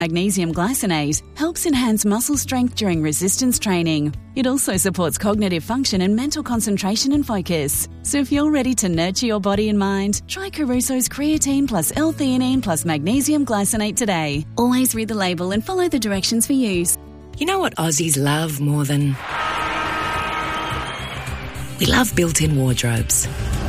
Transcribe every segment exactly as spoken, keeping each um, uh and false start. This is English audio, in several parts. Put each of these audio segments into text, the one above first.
Magnesium glycinate helps enhance muscle strength during resistance training. It also supports cognitive function and mental concentration and focus. So if you're ready to nurture your body and mind, try Caruso's creatine plus L-theanine plus magnesium glycinate today. Always read the label and follow the directions for use. You know what Aussies love more than... We love built-in wardrobes.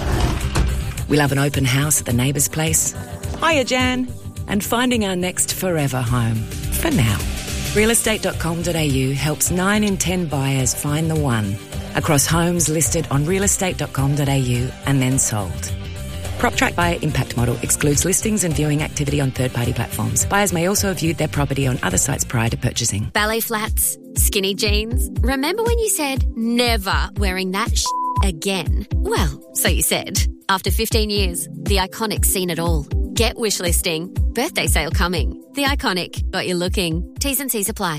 We love an open house at the neighbour's place. Hiya, Jan. And finding our next forever home. For now. real estate dot com dot a u helps nine in ten buyers find the one across homes listed on real estate dot com dot a u and then sold. PropTrack Buyer Impact Model excludes listings and viewing activity on third-party platforms. Buyers may also have viewed their property on other sites prior to purchasing. Ballet flats, skinny jeans. Remember when you said never wearing that sh- again? Well, so you said. After fifteen years, The Iconic's seen it all. Get wish listing. Birthday sale coming. The Iconic. Got you looking. T's and C's apply.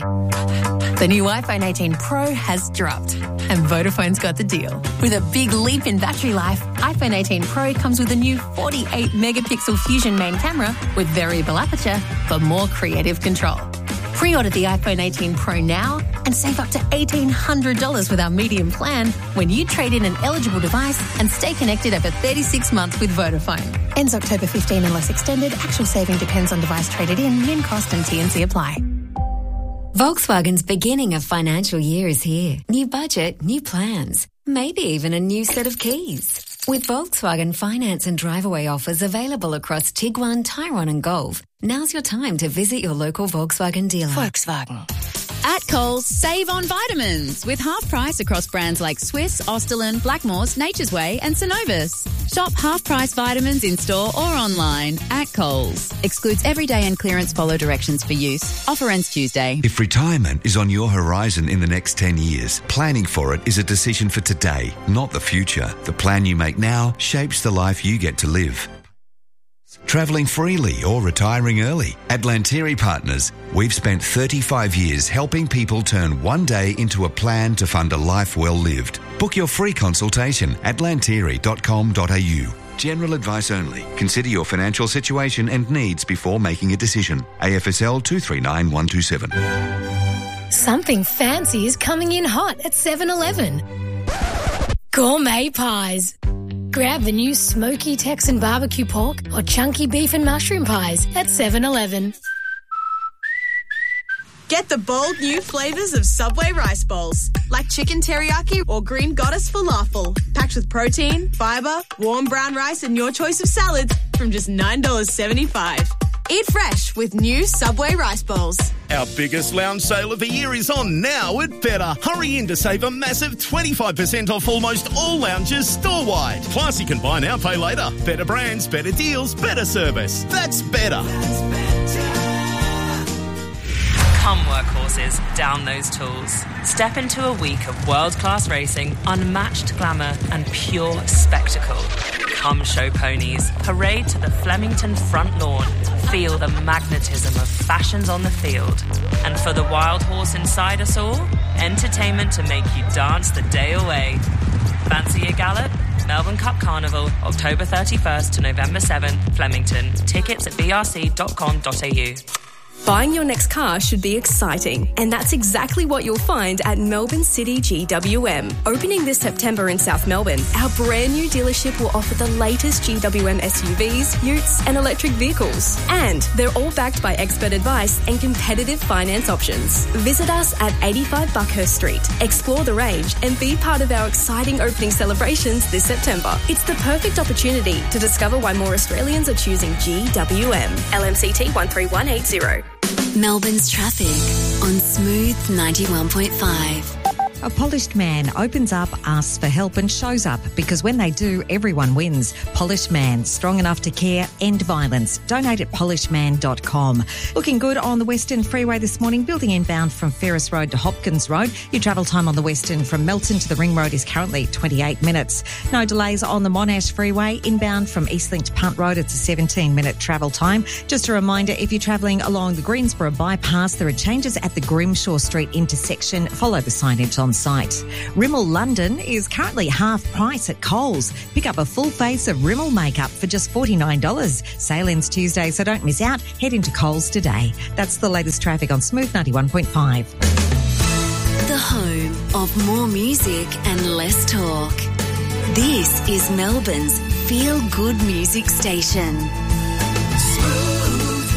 The new iPhone eighteen Pro has dropped, and Vodafone's got the deal. With a big leap in battery life, iPhone eighteen Pro comes with a new forty-eight megapixel Fusion main camera with variable aperture for more creative control. Pre-order the iPhone eighteen Pro now and save up to eighteen hundred dollars with our medium plan when you trade in an eligible device and stay connected over thirty-six months with Vodafone. Ends October fifteenth unless extended. Actual saving depends on device traded in. Min cost and T and C apply. Volkswagen's beginning of financial year is here. New budget, new plans, maybe even a new set of keys. With Volkswagen finance and drive-away offers available across Tiguan, Tyrone and Golf, now's your time to visit your local Volkswagen dealer. Volkswagen. At Coles, save on vitamins with half price across brands like Swiss, Osterlin, Blackmores, Nature's Way and Synovus. Shop half price vitamins in store or online at Coles. Excludes everyday and clearance, follow directions for use. Offer ends Tuesday. If retirement is on your horizon in the next ten years, planning for it is a decision for today, not the future. The plan you make now shapes the life you get to live. Travelling freely or retiring early. At Lanteri Partners, we've spent thirty-five years helping people turn one day into a plan to fund a life well lived. Book your free consultation at lanteri dot com dot a u. General advice only. Consider your financial situation and needs before making a decision. A F S L two three nine one two seven. Something fancy is coming in hot at seven eleven. Gourmet pies. Grab the new smoky Texan barbecue pork or chunky beef and mushroom pies at seven eleven. Get the bold new flavours of Subway rice bowls, like chicken teriyaki or green goddess falafel, packed with protein, fibre, warm brown rice and your choice of salads from just nine dollars seventy-five. Eat fresh with new Subway rice bowls. Our biggest lounge sale of the year is on now at Better. Hurry in to save a massive twenty-five percent off almost all lounges store-wide. Plus, you can buy now, pay later. Better brands, better deals, better service. That's Better. Come workhorses, down those tools. Step into a week of world-class racing, unmatched glamour and pure spectacle. Come show ponies, parade to the Flemington front lawn, feel the magnetism of fashions on the field. And for the wild horse inside us all, entertainment to make you dance the day away. Fancy a gallop? Melbourne Cup Carnival, October thirty-first to November seventh, Flemington. Tickets at b r c dot com dot a u. Buying your next car should be exciting, and that's exactly what you'll find at Melbourne City G W M. Opening this September in South Melbourne, our brand new dealership will offer the latest G W M S U Vs, utes and electric vehicles. And they're all backed by expert advice and competitive finance options. Visit us at eighty-five Buckhurst Street, explore the range and be part of our exciting opening celebrations this September. It's the perfect opportunity to discover why more Australians are choosing G W M. L M C T one three one eight zero. Melbourne's traffic on Smooth ninety-one point five. A polished man opens up, asks for help and shows up, because when they do, everyone wins. Polished Man, strong enough to care, end violence. Donate at polished man dot com. Looking good on the Western Freeway this morning, building inbound from Ferris Road to Hopkins Road. Your travel time on the Western from Melton to the Ring Road is currently twenty-eight minutes. No delays on the Monash Freeway. Inbound from Eastlink to Punt Road, it's a seventeen minute travel time. Just a reminder, if you're travelling along the Greensboro bypass, there are changes at the Grimshaw Street intersection. Follow the signage on on site. Rimmel London is currently half price at Coles. Pick up a full face of Rimmel makeup for just forty-nine dollars. Sale ends Tuesday, so don't miss out. Head into Coles today. That's the latest traffic on Smooth ninety-one point five. The home of more music and less talk. This is Melbourne's feel-good music station. Smooth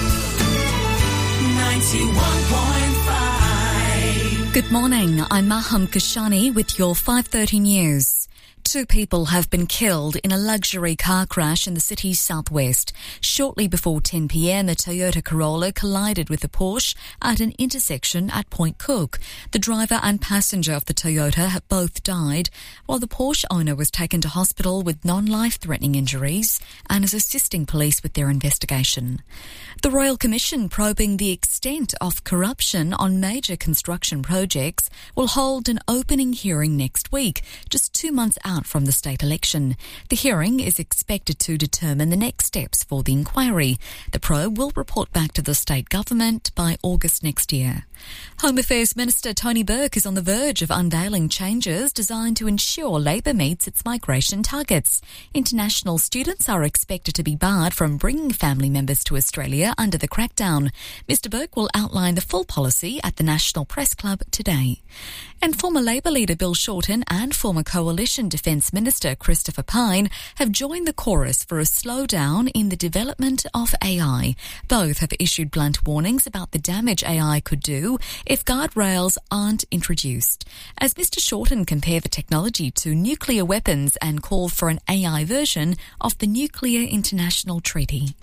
ninety-one point five. Good morning, I'm Maham Kashani with your five thirty news. Two people have been killed in a luxury car crash in the city's southwest. Shortly before ten p.m, a Toyota Corolla collided with a Porsche at an intersection at Point Cook. The driver and passenger of the Toyota have both died, while the Porsche owner was taken to hospital with non-life-threatening injuries and is assisting police with their investigation. The Royal Commission probing the extent of corruption on major construction projects will hold an opening hearing next week, just two months out from the state election. The hearing is expected to determine the next steps for the inquiry. The probe will report back to the state government by August next year. Home Affairs Minister Tony Burke is on the verge of unveiling changes designed to ensure Labor meets its migration targets. International students are expected to be barred from bringing family members to Australia under the crackdown. Mister Burke will outline the full policy at the National Press Club today. And former Labor leader Bill Shorten and former Coalition Defence Minister Christopher Pyne have joined the chorus for a slowdown in the development of A I. Both have issued blunt warnings about the damage A I could do if guardrails aren't introduced. As Mister Shorten compared the technology to nuclear weapons and called for an A I version of the Nuclear International Treaty.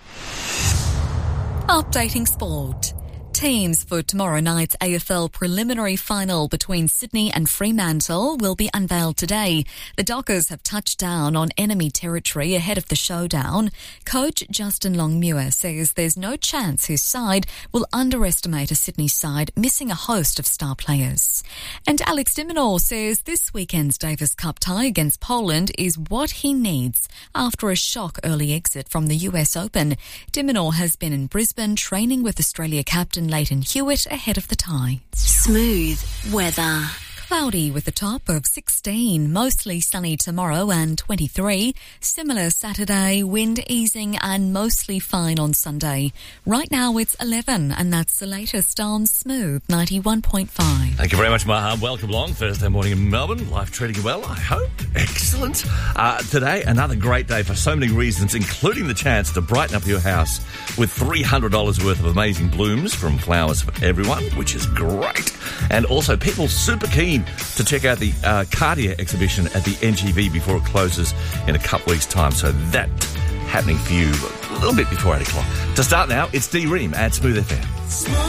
Updating sport. Teams for tomorrow night's A F L preliminary final between Sydney and Fremantle will be unveiled today. The Dockers have touched down on enemy territory ahead of the showdown. Coach Justin Longmuir says there's no chance his side will underestimate a Sydney side missing a host of star players. And Alex de Minaur says this weekend's Davis Cup tie against Poland is what he needs after a shock early exit from the U S Open. De Minaur has been in Brisbane training with Australia captain Leighton Hewitt ahead of the tie. Smooth weather. Cloudy with a top of sixteen, mostly sunny tomorrow and twenty-three. Similar Saturday, wind easing and mostly fine on Sunday. Right now it's eleven, and that's the latest on Smooth ninety-one point five. Thank you very much, Maham. Welcome along Thursday morning in Melbourne. Life treating you well, I hope. Excellent. Uh, today, another great day for so many reasons, including the chance to brighten up your house with three hundred dollars worth of amazing blooms from Flowers for Everyone, which is great. And also, people super keen to check out the uh, Cartier exhibition at the N G V before it closes in a couple weeks' time. So that happening for you a little bit before eight o'clock. To start now, it's D-Ream at Smooth F M.